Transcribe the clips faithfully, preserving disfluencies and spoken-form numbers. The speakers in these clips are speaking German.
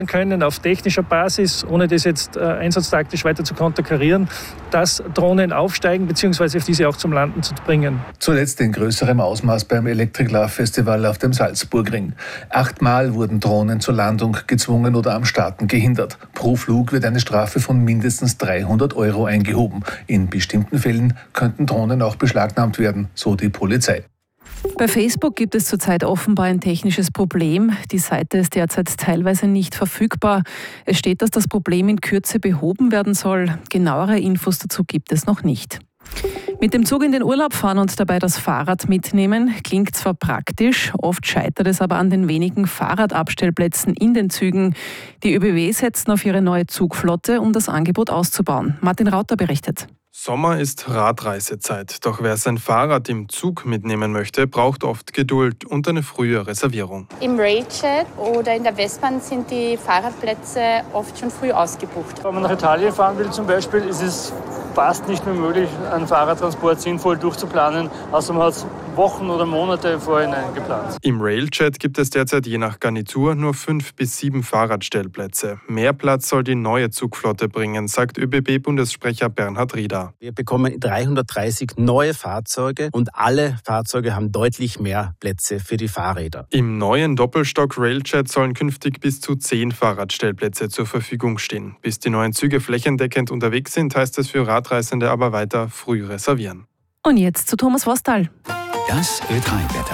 können auf technischer Basis, ohne das jetzt äh, einsatztaktisch weiter zu konterkarieren, dass Drohnen aufsteigen bzw. auf diese auch zum Landen zu bringen. Zuletzt in größerem Ausmaß beim Electric Love Festival auf dem Salzburgring. Achtmal wurden Drohnen zur Landung gezwungen oder am Starten gehindert. Pro Flug wird eine Strafe von mindestens dreihundert Euro eingehoben. In bestimmten Fällen könnten Drohnen auch beschlagnahmt werden, so die Polizei. Bei Facebook gibt es zurzeit offenbar ein technisches Problem. Die Seite ist derzeit teilweise nicht verfügbar. Es steht, dass das Problem in Kürze behoben werden soll. Genauere Infos dazu gibt es noch nicht. Mit dem Zug in den Urlaub fahren und dabei das Fahrrad mitnehmen, klingt zwar praktisch, oft scheitert es aber an den wenigen Fahrradabstellplätzen in den Zügen. Die ÖBW setzen auf ihre neue Zugflotte, um das Angebot auszubauen. Martin Rauter berichtet. Sommer ist Radreisezeit, doch wer sein Fahrrad im Zug mitnehmen möchte, braucht oft Geduld und eine frühe Reservierung. Im Railjet oder in der Westbahn sind die Fahrradplätze oft schon früh ausgebucht. Wenn man nach Italien fahren will zum Beispiel, ist es fast nicht mehr möglich, einen Fahrradtransport sinnvoll durchzuplanen, außer man hat es Wochen oder Monate vorhinein geplant. Im Railjet gibt es derzeit je nach Garnitur nur fünf bis sieben Fahrradstellplätze. Mehr Platz soll die neue Zugflotte bringen, sagt ÖBB-Bundessprecher Bernhard Rieder. Wir bekommen dreihundertdreißig neue Fahrzeuge und alle Fahrzeuge haben deutlich mehr Plätze für die Fahrräder. Im neuen Doppelstock-Railjet sollen künftig bis zu zehn Fahrradstellplätze zur Verfügung stehen. Bis die neuen Züge flächendeckend unterwegs sind, heißt es für Radreisende aber weiter früh reservieren. Und jetzt zu Thomas Vostal. Das Ö drei Wetter.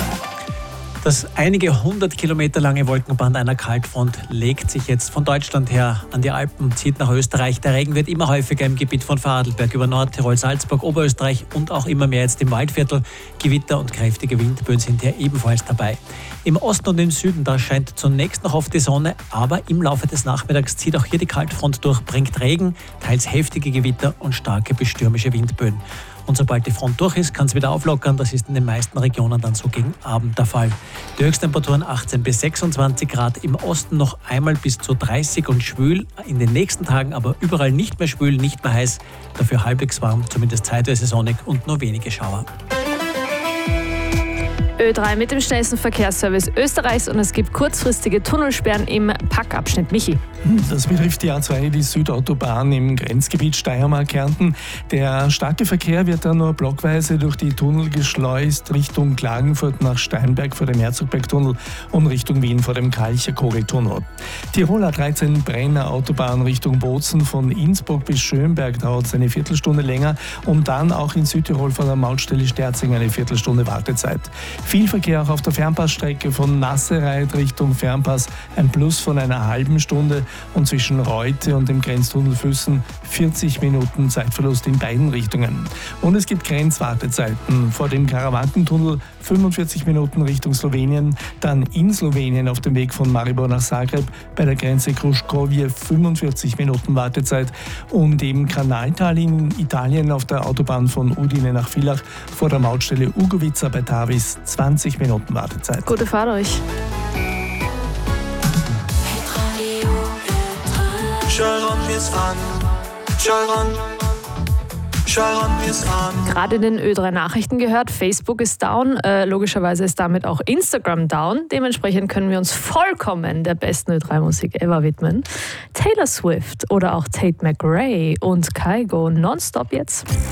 Das einige hundert Kilometer lange Wolkenband einer Kaltfront legt sich jetzt von Deutschland her an die Alpen, zieht nach Österreich. Der Regen wird immer häufiger im Gebiet von Vorarlberg über Nordtirol, Salzburg, Oberösterreich und auch immer mehr jetzt im Waldviertel. Gewitter und kräftige Windböen sind hier ebenfalls dabei. Im Osten und im Süden, da scheint zunächst noch oft die Sonne, aber im Laufe des Nachmittags zieht auch hier die Kaltfront durch, bringt Regen, teils heftige Gewitter und starke bis stürmische Windböen. Und sobald die Front durch ist, kann es wieder auflockern. Das ist in den meisten Regionen dann so gegen Abend der Fall. Die Höchsttemperaturen achtzehn bis sechsundzwanzig Grad, im Osten noch einmal bis zu dreißig und schwül. In den nächsten Tagen aber überall nicht mehr schwül, nicht mehr heiß. Dafür halbwegs warm, zumindest zeitweise sonnig und nur wenige Schauer. Ö drei mit dem schnellsten Verkehrsservice Österreichs und es gibt kurzfristige Tunnelsperren im Packabschnitt. Michi. Das betrifft die A zwei, die Südautobahn im Grenzgebiet Steiermark-Kärnten. Der starke Verkehr wird dann nur blockweise durch die Tunnel geschleust Richtung Klagenfurt nach Steinberg vor dem Herzogbergtunnel und Richtung Wien vor dem Kalcher-Kogeltunnel. Tirol A dreizehn Brenner Autobahn Richtung Bozen von Innsbruck bis Schönberg dauert es eine Viertelstunde länger und dann auch in Südtirol von der Mautstelle Sterzing eine Viertelstunde Wartezeit. Viel Verkehr auch auf der Fernpassstrecke von Nassereit Richtung Fernpass, ein Plus von einer halben Stunde und zwischen Reute und dem Grenztunnel Füssen vierzig Minuten Zeitverlust in beiden Richtungen. Und es gibt Grenzwartezeiten vor dem Karawankentunnel fünfundvierzig Minuten Richtung Slowenien, dann in Slowenien auf dem Weg von Maribor nach Zagreb bei der Grenze Kruškovje fünfundvierzig Minuten Wartezeit und im Kanaltal in Italien auf der Autobahn von Udine nach Villach vor der Mautstelle Ugovica bei Tavis zwanzig Minuten Wartezeit. Gute Fahrt euch. Gerade in den Ö drei Nachrichten gehört, Facebook ist down, äh, logischerweise ist damit auch Instagram down. Dementsprechend können wir uns vollkommen der besten Ö drei Musik ever widmen. Taylor Swift oder auch Tate McRae und Kygo nonstop jetzt.